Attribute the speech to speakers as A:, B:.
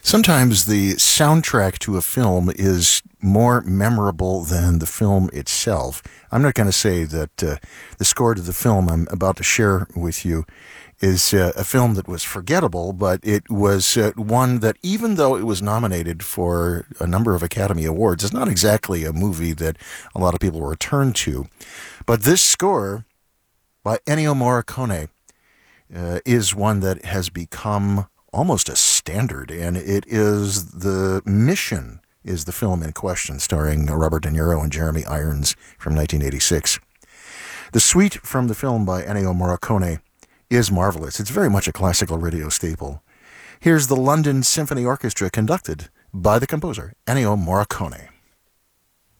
A: Sometimes the soundtrack to a film is more memorable than the film itself. I'm not going to say that the score to the film I'm about to share with you is a film that was forgettable, but it was one that, even though it was nominated for a number of Academy Awards, is not exactly a movie that a lot of people return to. But this score by Ennio Morricone is one that has become almost a standard, and it is The Mission is the film in question, starring Robert De Niro and Jeremy Irons from 1986. The suite from the film by Ennio Morricone is marvelous. It's very much a classical radio staple. Here's the London Symphony Orchestra conducted by the composer Ennio Morricone.